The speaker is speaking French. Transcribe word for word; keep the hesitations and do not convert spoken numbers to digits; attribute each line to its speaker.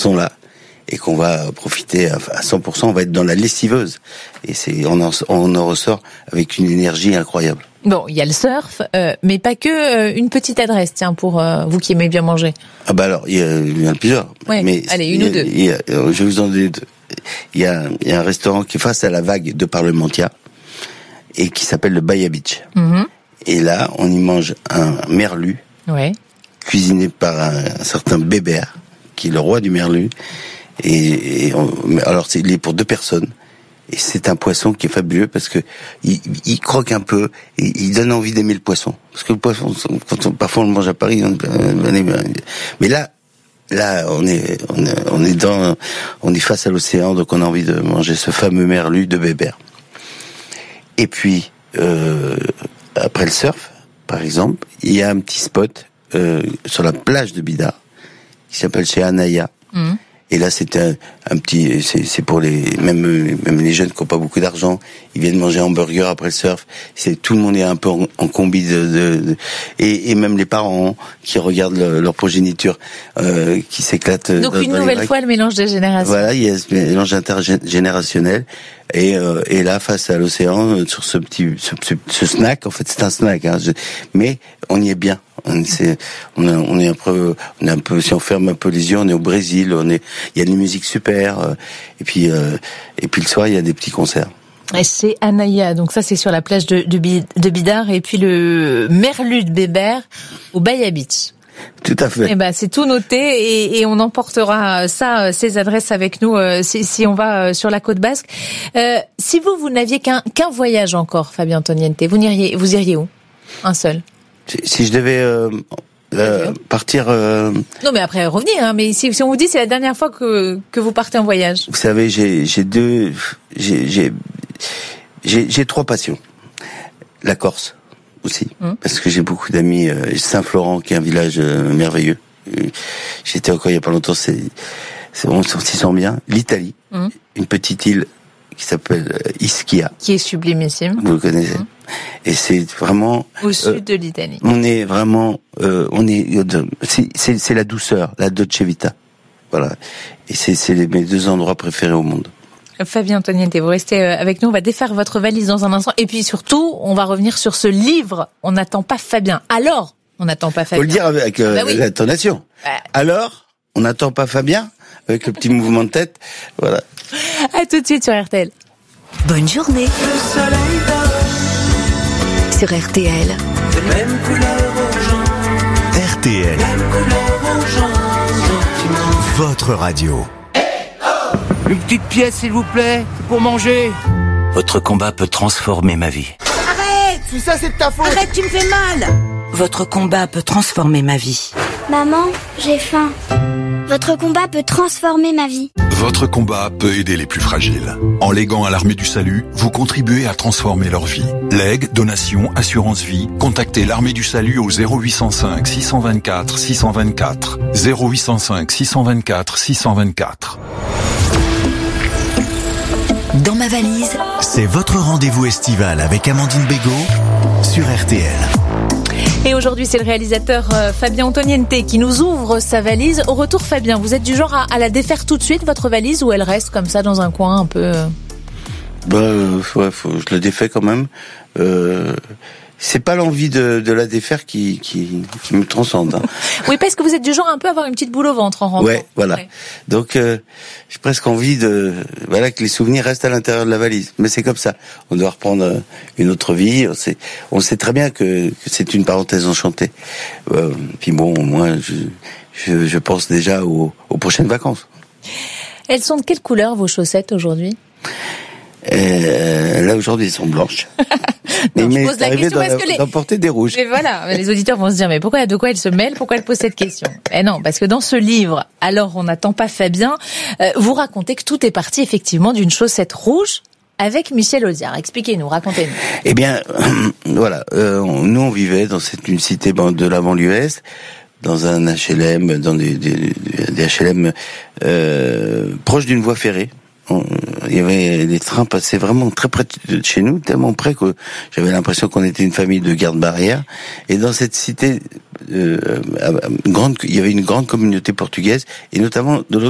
Speaker 1: sont là et qu'on va profiter à cent pour cent. On va être dans la lessiveuse et c'est on en, on en ressort avec une énergie incroyable.
Speaker 2: Bon, il y a le surf, euh, mais pas que. Euh, une petite adresse, tiens, pour euh, vous qui aimez bien manger.
Speaker 1: Ah bah alors, il y, il y en a plusieurs.
Speaker 2: Ouais,
Speaker 1: mais
Speaker 2: allez, une
Speaker 1: il y a,
Speaker 2: ou deux.
Speaker 1: Il y a, je vais vous en donner deux. Il y a, il y a un restaurant qui est face à la vague de Parlementia et qui s'appelle le Bahia Beach. Mm-hmm. Et là, on y mange un merlu,
Speaker 2: ouais.
Speaker 1: cuisiné par un, un certain Bébert, qui est le roi du merlu. Et, et on, alors, c'est, il est pour deux personnes. Et c'est un poisson qui est fabuleux parce que il, il croque un peu et il donne envie d'aimer le poisson. Parce que le poisson, quand on, parfois on le mange à Paris, on, mais là, là, on est, on est, on est dans, on est face à l'océan, donc on a envie de manger ce fameux merlu de Bébert. Et puis, euh, après le surf, par exemple, il y a un petit spot euh, sur la plage de Bidart qui s'appelle chez Anaya. Mmh. Et là, c'est un, un petit, c'est, c'est pour les, même, même les jeunes qui n'ont pas beaucoup d'argent, ils viennent manger un hamburger après le surf. C'est, tout le monde est un peu en, en combi de, de, de et, et même les parents qui regardent le, leur progéniture, euh, qui s'éclatent.
Speaker 2: Donc dans, une dans nouvelle fois, le mélange des générations.
Speaker 1: Voilà, il y a ce mélange intergénérationnel. Et, euh, et là, face à l'océan, sur ce petit, ce, ce, ce snack, en fait, c'est un snack, hein, je, mais on y est bien. On, c'est, on, est, on est un peu, on est un peu, si on ferme un peu les yeux, on est au Brésil, on est, il y a de la musique super, euh, et puis, euh, et puis le soir, il y a des petits concerts.
Speaker 2: Et c'est Anaya, donc ça c'est sur la plage de, de, de Bidart, et puis le merlu de Bébert au Bahia Beach.
Speaker 1: Tout à fait.
Speaker 2: Eh ben, c'est tout noté et, et on emportera ça, ces adresses avec nous euh, si, si on va euh, sur la côte basque. Euh, si vous, vous n'aviez qu'un, qu'un voyage encore, Fabien Antoniente, vous iriez, vous iriez où? Un seul?
Speaker 1: Si, si je devais euh, euh, partir... Euh...
Speaker 2: Non, mais après revenir. Hein, mais si, si on vous dit c'est la dernière fois que que vous partez en voyage.
Speaker 1: Vous savez, j'ai, j'ai deux, j'ai, j'ai, j'ai, j'ai trois passions. La Corse. Aussi, mmh. parce que j'ai beaucoup d'amis. Euh, Saint-Florent, qui est un village euh, merveilleux. Euh, j'étais encore il y a pas longtemps. C'est, c'est on s'y sent bien. L'Italie, mmh. une petite île qui s'appelle euh, Ischia,
Speaker 2: qui est sublimissime.
Speaker 1: Vous le connaissez. Mmh. Et c'est vraiment
Speaker 2: au
Speaker 1: euh,
Speaker 2: sud de l'Italie.
Speaker 1: On est vraiment, euh, on est, c'est, c'est, c'est la douceur, la Dolce Vita. Voilà. Et c'est, c'est les, mes deux endroits préférés au monde.
Speaker 2: Fabien Antoniente, vous restez avec nous, on va défaire votre valise dans un instant, et puis surtout, on va revenir sur ce livre, On n'attend pas Fabien. Alors, on n'attend pas Fabien.
Speaker 1: Faut le dire avec euh, bah oui. l'intonation. Bah. Alors, on n'attend pas Fabien, avec le petit mouvement de tête, voilà.
Speaker 2: À tout de suite sur R T L.
Speaker 3: Bonne journée. Le soleil dort sur R T L.
Speaker 4: De même couleur orange.
Speaker 5: R T L.
Speaker 4: Même couleur orange.
Speaker 5: Votre radio.
Speaker 6: Une petite pièce, s'il vous plaît, pour manger.
Speaker 7: Votre combat peut transformer ma vie.
Speaker 6: Arrête! Tout ça, c'est de ta faute!
Speaker 3: Arrête, tu me fais mal! Votre combat peut transformer ma vie.
Speaker 8: Maman, j'ai faim. Votre combat peut transformer ma vie.
Speaker 5: Votre combat peut aider les plus fragiles. En léguant à l'Armée du Salut, vous contribuez à transformer leur vie. Legs, donations, assurance vie, contactez l'Armée du Salut au zéro huit cent cinq six cent vingt-quatre six cent vingt-quatre. zéro huit cent cinq six cent vingt-quatre six cent vingt-quatre.
Speaker 3: Dans ma valise,
Speaker 5: c'est votre rendez-vous estival avec Amandine Bégaud sur R T L.
Speaker 2: Et aujourd'hui, c'est le réalisateur euh, Fabien Antoniente qui nous ouvre sa valise. Au retour, Fabien, vous êtes du genre à, à la défaire tout de suite, votre valise, ou elle reste comme ça dans un coin un peu... Euh...
Speaker 1: Bah, euh, ouais, faut, je la défais quand même. Euh... C'est pas l'envie de, de la défaire qui, qui, qui me transcende. Hein.
Speaker 2: Oui, parce que vous êtes du genre un peu à avoir une petite boule au ventre en rentrant.
Speaker 1: Ouais, voilà. Ouais. Donc, euh, j'ai presque envie de, voilà, que les souvenirs restent à l'intérieur de la valise. Mais c'est comme ça. On doit reprendre une autre vie. On sait, on sait très bien que, que c'est une parenthèse enchantée. Euh, puis bon, moi, je, je, je pense déjà aux, aux prochaines vacances.
Speaker 2: Elles sont de quelle couleur vos chaussettes aujourd'hui?
Speaker 1: Euh, là aujourd'hui elles sont blanches.
Speaker 2: Non, mais je pose la question parce que les...
Speaker 1: d'emporter des rouges.
Speaker 2: Mais voilà, les auditeurs vont se dire mais pourquoi, de quoi elle se mêle, pourquoi elle pose cette question? Eh non, parce que dans ce livre, alors on n'attend pas Fabien, euh, vous racontez que tout est parti effectivement d'une chaussette rouge avec Michel Audiard. Expliquez-nous, racontez-nous.
Speaker 1: Eh bien, euh, voilà, euh, nous on vivait dans cette une cité de la banlieue est, dans un H L M, dans des, des, des H L M euh, proches d'une voie ferrée. Il y avait les trains passaient vraiment très près de chez nous, tellement près que j'avais l'impression qu'on était une famille de garde-barrière. Et dans cette cité, euh, grande, il y avait une grande communauté portugaise, et notamment de l'autre